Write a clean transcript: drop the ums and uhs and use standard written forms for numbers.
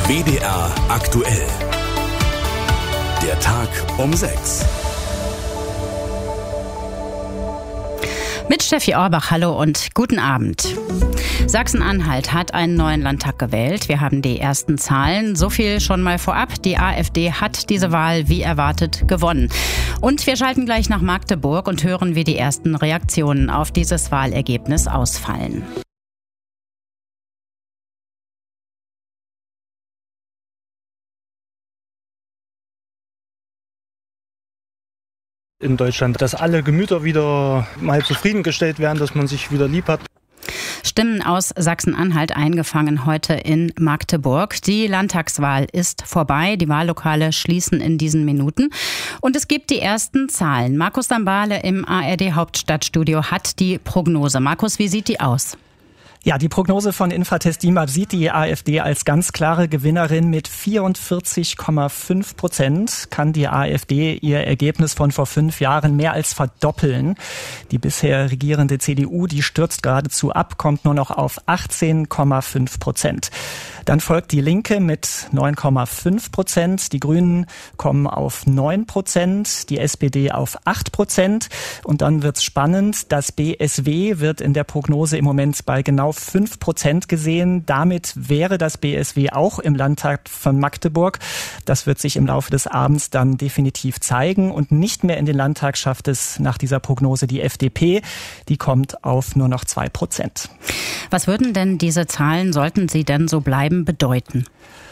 WDR aktuell. Der Tag um 6. Mit Steffi Orbach, hallo und guten Abend. Sachsen-Anhalt hat einen neuen Landtag gewählt. Wir haben die ersten Zahlen. So viel schon mal vorab. Die AfD hat diese Wahl wie erwartet gewonnen. Und wir schalten gleich nach Magdeburg und hören, wie die ersten Reaktionen auf dieses Wahlergebnis ausfallen. In Deutschland, dass alle Gemüter wieder mal zufriedengestellt werden, dass man sich wieder lieb hat. Stimmen aus Sachsen-Anhalt eingefangen heute in Magdeburg. Die Landtagswahl ist vorbei. Die Wahllokale schließen in diesen Minuten. Und es gibt die ersten Zahlen. Markus Dambale im ARD Hauptstadtstudio hat die Prognose. Markus, wie sieht die aus? Ja, die Prognose von Infratest DIMAP sieht die AfD als ganz klare Gewinnerin. Mit 44,5% kann die AfD ihr Ergebnis von vor 5 Jahren mehr als verdoppeln. Die bisher regierende CDU, die stürzt geradezu ab, kommt nur noch auf 18,5%. Dann folgt die Linke mit 9,5%. Die Grünen kommen auf 9%, die SPD auf 8%. Und dann wird's spannend. Das BSW wird in der Prognose im Moment bei genau 5% gesehen. Damit wäre das BSW auch im Landtag von Magdeburg. Das wird sich im Laufe des Abends dann definitiv zeigen. Und nicht mehr in den Landtag schafft es nach dieser Prognose die FDP. Die kommt auf nur noch 2%. Was würden denn diese Zahlen, sollten sie denn so bleiben, bedeuten?